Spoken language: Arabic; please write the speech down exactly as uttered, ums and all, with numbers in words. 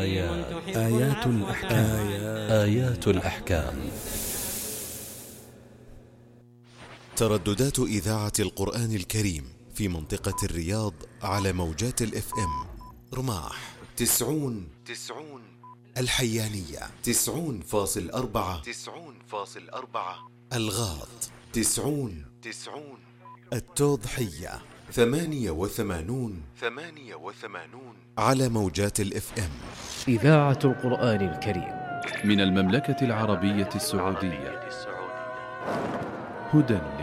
آيات آيات الأحكام آيات الأحكام ترددات إذاعة القرآن الكريم في منطقة الرياض على موجات الاف ام: رماح تسعون تسعون، الحيانية تسعون فاصل أربعة تسعون فاصل أربعة، الغاط تسعون تسعون، التوضحية ثمانية وثمانون ثمانية وثمانون، على موجات الاف ام. إذاعة القرآن الكريم من المملكة العربية السعودية، هدى